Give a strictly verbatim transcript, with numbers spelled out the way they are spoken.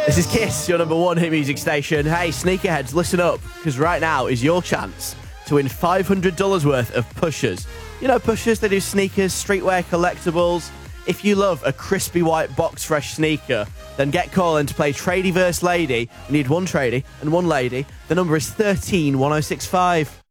This is Kiss, your number one hit music station. Hey, sneakerheads, listen up, because right now is your chance to win five hundred dollars worth of Pushers. You know Pushers, they do sneakers, streetwear, collectibles. If you love a crispy white box fresh sneaker, then get calling to play Tradie versus Lady. You need one tradie and one lady. The number is thirteen one oh six five.